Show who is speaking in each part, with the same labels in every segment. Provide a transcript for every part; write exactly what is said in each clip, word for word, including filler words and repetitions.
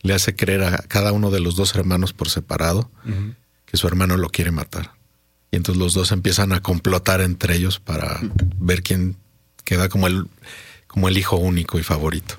Speaker 1: le hace creer a cada uno de los dos hermanos por separado uh-huh. que su hermano lo quiere matar. Y entonces los dos empiezan a complotar entre ellos para uh-huh. ver quién queda como el, como el hijo único y favorito.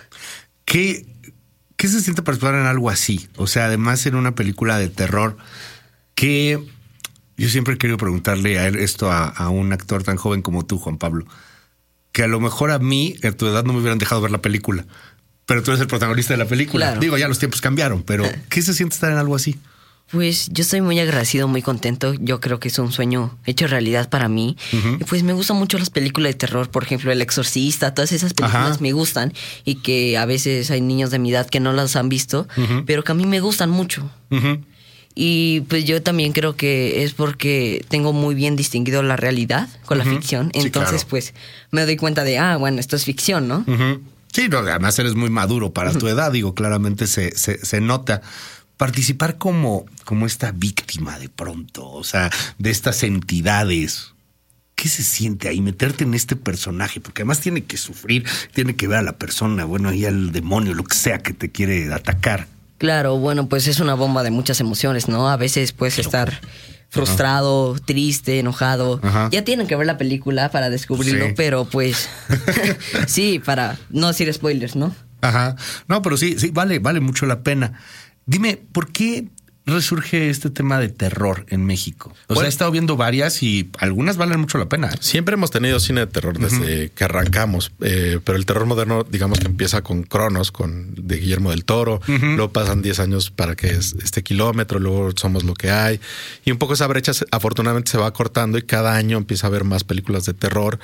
Speaker 2: ¿Qué, ¿Qué se siente participar en algo así? O sea, además en una película de terror, que yo siempre he querido preguntarle a él esto a, a un actor tan joven como tú, Juan Pablo, que a lo mejor a mí, a tu edad, no me hubieran dejado ver la película, pero tú eres el protagonista de la película.
Speaker 3: Claro.
Speaker 2: Digo, ya los tiempos cambiaron, pero ¿qué se siente estar en algo así?
Speaker 3: Pues yo estoy muy agradecido, muy contento. Yo creo que es un sueño hecho realidad para mí. Uh-huh. Y pues me gustan mucho las películas de terror. Por ejemplo, El Exorcista, todas esas películas Ajá. me gustan. Y que a veces hay niños de mi edad que no las han visto, uh-huh. pero que a mí me gustan mucho. Uh-huh. Y pues yo también creo que es porque tengo muy bien distinguido la realidad con uh-huh. la ficción. Entonces, sí, claro. pues me doy cuenta de, ah, bueno, esto es ficción, ¿no?
Speaker 2: Uh-huh. Sí, no, además eres muy maduro para uh-huh. tu edad. Digo, claramente se, se, se nota. Participar como, como esta víctima de pronto, o sea, de estas entidades. ¿Qué se siente ahí? Meterte en este personaje, porque además tiene que sufrir, tiene que ver a la persona, bueno, ahí al demonio, lo que sea que te quiere atacar.
Speaker 3: Claro, bueno, pues es una bomba de muchas emociones, ¿no? A veces puedes estar frustrado, Ajá. triste, enojado. Ajá. Ya tienen que ver la película para descubrirlo, sí. pero pues sí, para no decir spoilers, ¿no?
Speaker 2: Ajá. No, pero sí, sí, vale, vale mucho la pena. Dime, ¿por qué resurge este tema de terror en México? O bueno, sea, he estado viendo varias y algunas valen mucho la pena.
Speaker 1: Siempre hemos tenido cine de terror desde uh-huh. que arrancamos, eh, pero el terror moderno, digamos que empieza con Cronos, con de Guillermo del Toro, uh-huh. luego pasan diez años para que es este Kilómetro, luego Somos lo que hay, y un poco esa brecha afortunadamente se va cortando y cada año empieza a haber más películas de terror,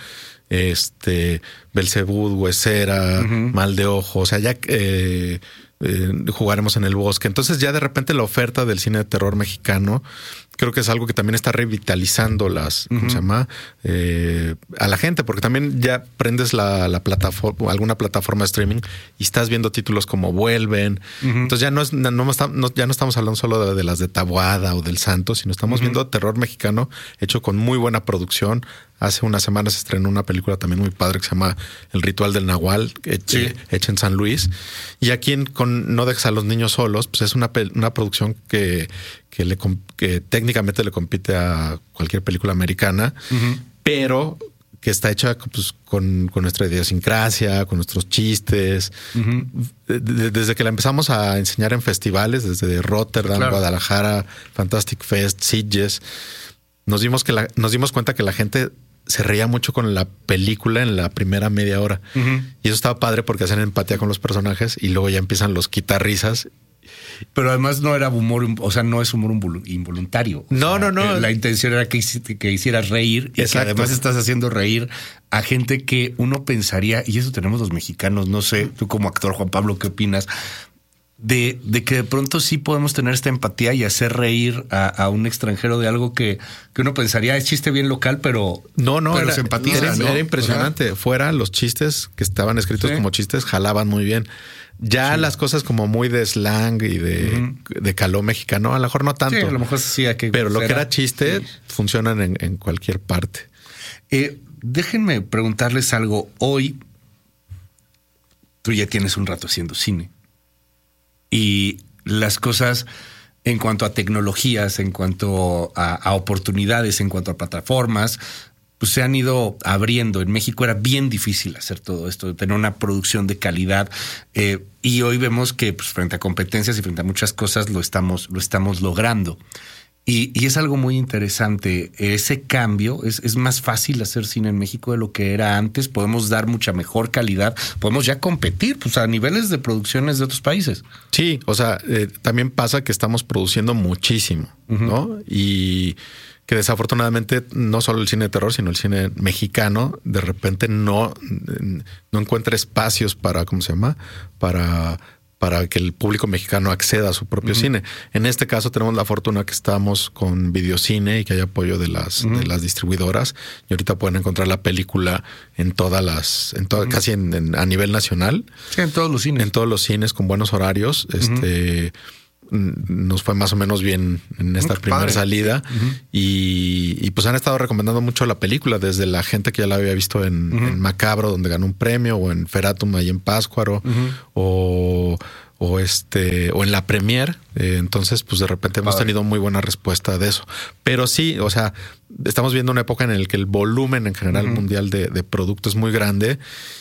Speaker 1: este, Belzebú, Huesera, uh-huh. Mal de Ojo, o sea, ya... Eh, Eh, jugaremos en el bosque. Entonces ya de repente la oferta del cine de terror mexicano creo que es algo que también está revitalizando las, uh-huh. ¿cómo se llama? Eh, a la gente, porque también ya prendes la, la plataforma, alguna plataforma de streaming y estás viendo títulos como Vuelven. Uh-huh. Entonces ya no es, no, no, no, ya no estamos hablando solo de, de las de Taboada o del Santo, sino estamos uh-huh. viendo terror mexicano hecho con muy buena producción. Hace unas semanas se estrenó una película también muy padre que se llama El Ritual del Nahual, hecha, sí. hecha en San Luis. Y aquí en, con No dejes a los niños solos, pues es una, una producción que, que, le, que técnicamente le compite a cualquier película americana, uh-huh. pero que está hecha pues, con, con nuestra idiosincrasia, con nuestros chistes. Uh-huh. De, desde que la empezamos a enseñar en festivales, desde Rotterdam, claro. Guadalajara, Fantastic Fest, Sitges, nos dimos, que la, nos dimos cuenta que la gente se reía mucho con la película en la primera media hora. Uh-huh. Y eso estaba padre porque hacen empatía con los personajes y luego ya empiezan los quitarrisas.
Speaker 2: Pero además no era humor, o sea, no es humor involuntario.
Speaker 1: No,
Speaker 2: sea,
Speaker 1: no, no.
Speaker 2: La intención era que, que hicieras reír y que además estás haciendo reír a gente que uno pensaría, y eso tenemos los mexicanos, no sé, tú como actor, Juan Pablo, ¿qué opinas? De, de que de pronto sí podemos tener esta empatía y hacer reír a, a un extranjero de algo que, que uno pensaría es chiste bien local, pero
Speaker 1: no, no,
Speaker 2: pero
Speaker 1: era,
Speaker 2: se empatiza.
Speaker 1: Era,
Speaker 2: ¿no?
Speaker 1: era impresionante. Ajá. Fuera los chistes que estaban escritos sí. como chistes jalaban muy bien. Ya sí. las cosas como muy de slang y de, uh-huh. de caló mexicano, a lo mejor no tanto.
Speaker 2: Sí, a lo mejor sí. Hay que
Speaker 1: pero lo que era chiste sí. funcionan en, en cualquier parte.
Speaker 2: Eh, déjenme preguntarles algo. Hoy tú ya tienes un rato haciendo cine. Y las cosas en cuanto a tecnologías, en cuanto a, a oportunidades, en cuanto a plataformas, pues se han ido abriendo. En México era bien difícil hacer todo esto, tener una producción de calidad. Eh, y hoy vemos que pues, frente a competencias y frente a muchas cosas lo estamos, lo estamos logrando. Y, y es algo muy interesante. Ese cambio, es, es más fácil hacer cine en México de lo que era antes. Podemos dar mucha mejor calidad. Podemos ya competir pues, a niveles de producciones de otros países.
Speaker 1: Sí, o sea, eh, también pasa que estamos produciendo muchísimo, uh-huh. ¿no? Y que desafortunadamente no solo el cine de terror, sino el cine mexicano de repente no, no encuentra espacios para, ¿cómo se llama? Para... para que el público mexicano acceda a su propio uh-huh. cine. En este caso tenemos la fortuna que estamos con Videocine y que hay apoyo de las, uh-huh. de las distribuidoras. Y ahorita pueden encontrar la película en todas las, en toda, uh-huh. casi en, en, a nivel nacional.
Speaker 2: Sí, en todos los cines.
Speaker 1: En todos los cines con buenos horarios. Uh-huh. Este nos fue más o menos bien en esta primera padre. salida. Uh-huh. y, y pues han estado recomendando mucho la película, desde la gente que ya la había visto en, uh-huh. en Macabro, donde ganó un premio, o en Feratum ahí en Pátzcuaro, uh-huh. o, o este o en la premier. Eh, entonces, pues de repente hemos
Speaker 2: Padre.
Speaker 1: tenido muy buena respuesta de eso. Pero sí, o sea, estamos viendo una época en la que el volumen en general uh-huh. mundial de, de producto es muy grande.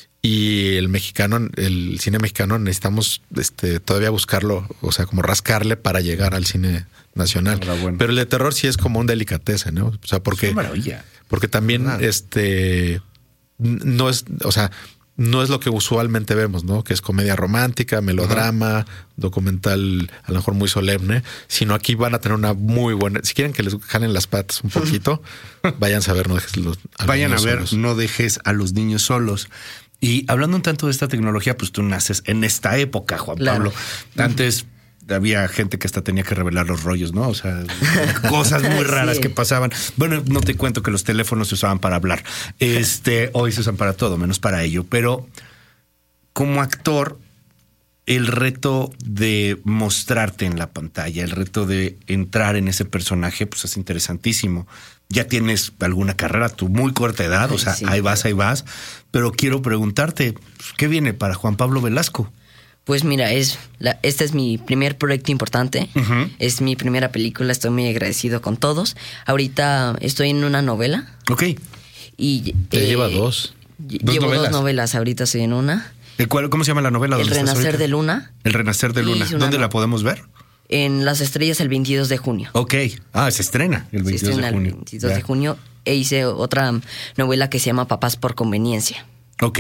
Speaker 1: Y el mexicano, el cine mexicano, necesitamos este, todavía buscarlo, o sea, como rascarle para llegar al cine nacional. Bueno. Pero el de terror sí es como un delicatese, ¿no? O sea, porque,
Speaker 2: es una maravilla.
Speaker 1: Porque también claro. este no es, o sea, no es lo que usualmente vemos, ¿no? Que es comedia romántica, melodrama, uh-huh. documental, a lo mejor muy solemne, sino aquí van a tener una muy buena. Si quieren que les jalen las patas un poquito, vayan a ver, no dejes los.
Speaker 2: A vayan los a ver, solos. No dejes a los niños solos. Y hablando un tanto de esta tecnología, pues tú naces en esta época, Juan claro. Pablo. Antes uh-huh. había gente que hasta tenía que revelar los rollos, ¿no? O sea, cosas muy raras sí. que pasaban. Bueno, no te cuento que los teléfonos se usaban para hablar. Este, hoy se usan para todo, menos para ello. Pero como actor, el reto de mostrarte en la pantalla, el reto de entrar en ese personaje, pues es interesantísimo. Ya tienes alguna carrera, tu muy corta edad, o sea, sí. ahí vas, ahí vas. Pero quiero preguntarte, ¿qué viene para Juan Pablo Velasco?
Speaker 3: Pues mira, es la, este es mi primer proyecto importante. Uh-huh. Es mi primera película, estoy muy agradecido con todos. Ahorita estoy en una novela.
Speaker 2: Ok.
Speaker 3: Y
Speaker 1: te eh, lleva dos.
Speaker 3: ¿Dos llevo novelas? dos novelas, ahorita estoy en una.
Speaker 2: ¿El cual, ¿Cómo se llama la novela?
Speaker 3: El Renacer de Luna.
Speaker 2: El Renacer de Luna. ¿Dónde no... la podemos ver?
Speaker 3: En Las Estrellas el veintidós de junio.
Speaker 2: Ok. Ah, se estrena el veintidós de junio.
Speaker 3: El veintidós ya. de junio. E hice otra novela que se llama Papás por Conveniencia.
Speaker 2: Ok.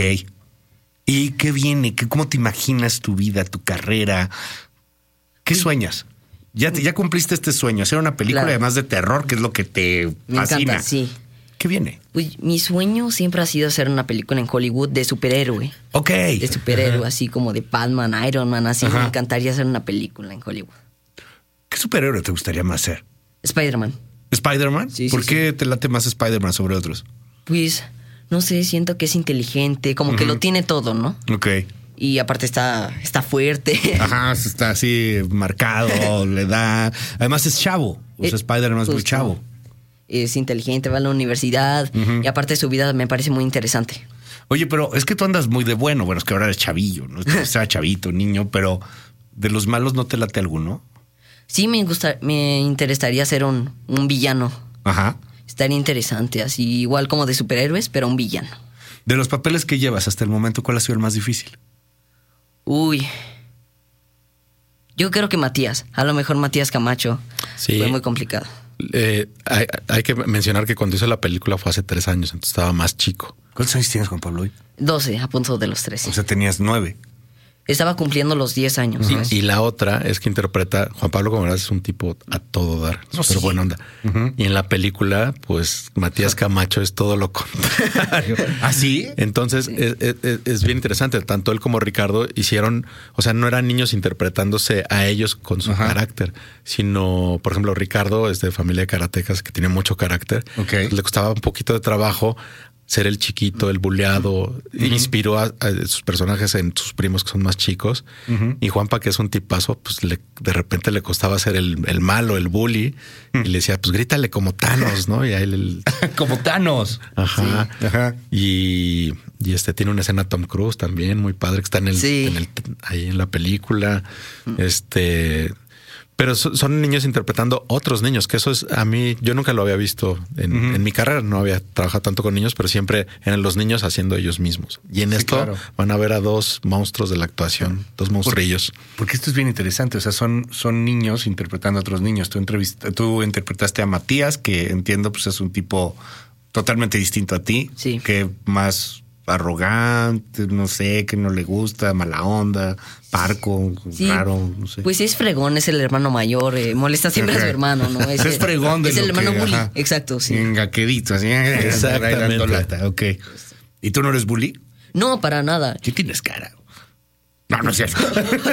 Speaker 2: ¿Y qué viene? ¿Qué, ¿Cómo te imaginas tu vida, tu carrera? ¿Qué sueñas? Ya, te, ya cumpliste este sueño, hacer una película claro. además de terror, que es lo que te
Speaker 3: Me
Speaker 2: fascina.
Speaker 3: Encanta, sí.
Speaker 2: ¿Qué viene?
Speaker 3: Pues mi sueño siempre ha sido hacer una película en Hollywood de superhéroe.
Speaker 2: Ok.
Speaker 3: De superhéroe, uh-huh. así como de Batman, Iron Man, así. Uh-huh. Me encantaría hacer una película en Hollywood.
Speaker 2: ¿Qué superhéroe te gustaría más ser?
Speaker 3: Spider-Man.
Speaker 2: ¿Spider-Man?
Speaker 3: Sí,
Speaker 2: ¿Por
Speaker 3: sí,
Speaker 2: qué
Speaker 3: sí.
Speaker 2: te late más Spider-Man sobre otros?
Speaker 3: Pues, no sé, siento que es inteligente, como uh-huh. que lo tiene todo, ¿no?
Speaker 2: Ok.
Speaker 3: Y aparte está, está fuerte.
Speaker 2: Ajá, está así marcado, le da... Además es chavo. O sea, Spider-Man es muy chavo.
Speaker 3: Es inteligente, va a la universidad. Uh-huh. Y aparte su vida me parece muy interesante.
Speaker 2: Oye, pero es que tú andas muy de bueno. Bueno, es que ahora eres chavillo, ¿no? Estás chavito, niño, pero ¿de los malos no te late alguno?
Speaker 3: Sí, me gusta, me interesaría ser un, un villano.
Speaker 2: Ajá.
Speaker 3: Estaría interesante, así igual como de superhéroes, pero un villano.
Speaker 2: De los papeles que llevas hasta el momento, ¿cuál ha sido el más difícil?
Speaker 3: Uy. Yo creo que Matías. A lo mejor Matías Camacho. Sí. Fue muy complicado.
Speaker 1: Eh, hay, hay que mencionar que cuando hice la película fue hace tres años, entonces estaba más chico.
Speaker 2: ¿Cuántos años tienes, Juan Pablo, hoy?
Speaker 3: Doce, a punto de los trece.
Speaker 2: O sea, tenías nueve.
Speaker 3: Estaba cumpliendo los diez años.
Speaker 1: Uh-huh. Y la otra es que interpreta Juan Pablo Comaraz, es un tipo a todo dar, no, súper sí. buena onda. Uh-huh. Y en la película, pues Matías Camacho es todo lo contrario.
Speaker 2: ¿Ah, sí?
Speaker 1: Entonces sí. Es, es, es bien interesante. Tanto él como Ricardo hicieron, o sea, no eran niños interpretándose a ellos con su uh-huh. carácter, sino, por ejemplo, Ricardo es de familia de karatecas que tiene mucho carácter.
Speaker 2: Okay.
Speaker 1: Le costaba un poquito de trabajo ser el chiquito, el buleado, uh-huh. inspiró a, a sus personajes en sus primos que son más chicos. Uh-huh. Y Juanpa, que es un tipazo, pues le, de repente le costaba ser el, el malo, el bully. Uh-huh. Y le decía, pues grítale como Thanos, ¿no? Y a él el...
Speaker 2: como Thanos.
Speaker 1: Ajá.
Speaker 2: Sí. Ajá.
Speaker 1: Y, y este tiene una escena Tom Cruise también muy padre que está en el,
Speaker 3: sí.
Speaker 1: en el ahí en la película. Uh-huh. Este... Pero son niños interpretando otros niños, que eso es a mí, yo nunca lo había visto en, uh-huh. en mi carrera, no había trabajado tanto con niños, pero siempre eran los niños haciendo ellos mismos. Y en sí, esto claro. van a ver a dos monstruos de la actuación, dos monstrillos.
Speaker 2: Porque, porque esto es bien interesante, o sea, son, son niños interpretando a otros niños. Tú, entrevist- tú interpretaste a Matías, que entiendo pues es un tipo totalmente distinto a ti,
Speaker 3: sí.
Speaker 2: que más arrogante, no sé, que no le gusta, mala onda, parco, sí, raro, no sé.
Speaker 3: Pues es fregón, es el hermano mayor, eh, molesta siempre okay. a su hermano, ¿no?
Speaker 2: Es, es fregón de
Speaker 3: Es el hermano
Speaker 2: que,
Speaker 3: bully,
Speaker 2: ajá.
Speaker 3: exacto, sí.
Speaker 2: Engaquedito, así. Exactamente. Lata. Ok. ¿Y tú no eres bully?
Speaker 3: No, para nada.
Speaker 2: ¿Qué tienes cara? No, no es cierto.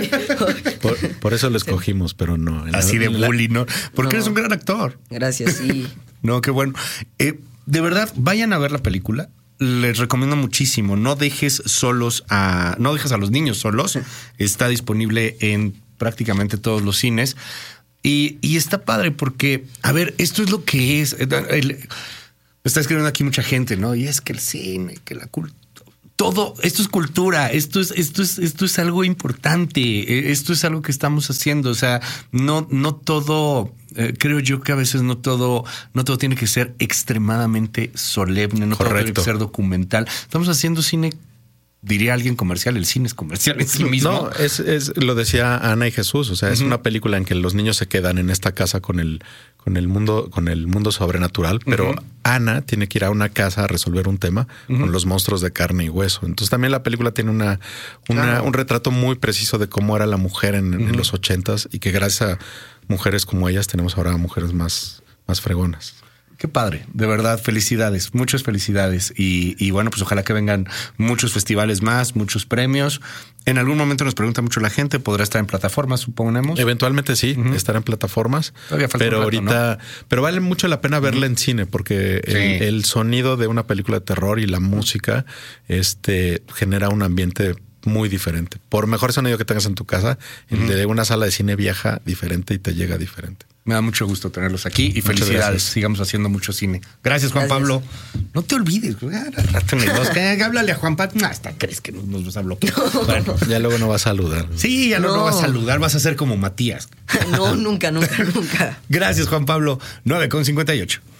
Speaker 1: por, por eso lo escogimos, pero no.
Speaker 2: Así
Speaker 1: la,
Speaker 2: de bully, ¿no? Porque no. eres un gran actor.
Speaker 3: Gracias, sí.
Speaker 2: No, qué bueno. Eh, de verdad, vayan a ver la película. Les recomiendo muchísimo. No dejes solos a, no dejes a los niños solos. Está disponible en prácticamente todos los cines. Y, y está padre porque, a ver, esto es lo que es. El, está escribiendo aquí mucha gente, ¿no? Y es que el cine, que la cultura. todo, esto es cultura, esto es, esto es, esto es algo importante, esto es algo que estamos haciendo. O sea, no, no todo, eh, creo yo que a veces no todo, no todo tiene que ser extremadamente solemne, no todo tiene que ser documental. Estamos haciendo cine. Diría alguien comercial, el cine es comercial en sí mismo.
Speaker 1: No, es, es lo decía Ana y Jesús. O sea, es uh-huh. una película en que los niños se quedan en esta casa con el, con el mundo, con el mundo sobrenatural, pero uh-huh. Ana tiene que ir a una casa a resolver un tema uh-huh. con los monstruos de carne y hueso. Entonces también la película tiene una, una claro. un retrato muy preciso de cómo era la mujer en, uh-huh. en los ochentas, y que gracias a mujeres como ellas tenemos ahora mujeres más, más fregonas.
Speaker 2: Qué padre, de verdad, felicidades, muchas felicidades. Y, y bueno, pues ojalá que vengan muchos festivales más, muchos premios. En algún momento nos pregunta mucho la gente, ¿podrá estar en plataformas, suponemos?
Speaker 1: Eventualmente sí, uh-huh. estar en plataformas. Todavía falta pero un rato, ahorita, ¿no? Pero vale mucho la pena verla uh-huh. en cine, porque sí. el, el sonido de una película de terror y la música este, genera un ambiente muy diferente. Por mejor sonido que tengas en tu casa, el uh-huh. de una sala de cine viaja diferente y te llega diferente.
Speaker 2: Me da mucho gusto tenerlos aquí y muchas felicidades. Gracias. Sigamos haciendo mucho cine. Gracias, Juan gracias. Pablo. No te olvides. Háblale a Juan Pablo. Hasta crees que nos vas a bloquear.
Speaker 1: No. Bueno, ya luego no vas a saludar.
Speaker 2: Sí, ya no. luego no vas a saludar. Vas a ser como Matías.
Speaker 3: No, nunca, nunca, nunca.
Speaker 2: Gracias, Juan Pablo. nueve con cincuenta y ocho.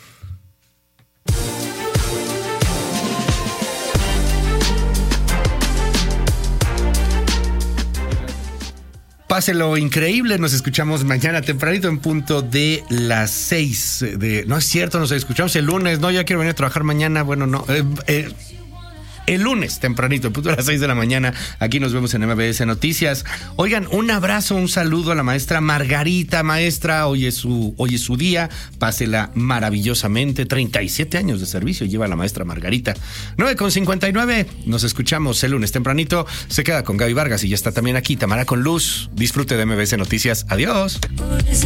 Speaker 2: Páselo increíble, nos escuchamos mañana tempranito en punto de las seis. De, no es cierto, nos escuchamos el lunes. No, ya quiero venir a trabajar mañana. Bueno, no. Eh, eh, el lunes tempranito, en punto de las seis de la mañana. Aquí nos vemos en M B S Noticias. Oigan, un abrazo, un saludo a la maestra Margarita. Maestra, hoy es su, hoy es su día. Pásela maravillosamente. treinta y siete años de servicio lleva la maestra Margarita. nueve con cincuenta y nueve. Nos escuchamos el lunes tempranito. Se queda con Gaby Vargas y ya está también aquí Tamara con Luz. Disfrute de M B S Noticias. Adiós.